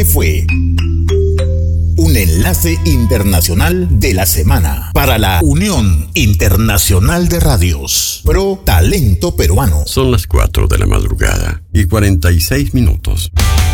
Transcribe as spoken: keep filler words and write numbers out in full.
Fue un enlace internacional de la semana para la Unión Internacional de Radios Pro Talento Peruano. Son las cuatro de la madrugada y cuarenta y seis minutos.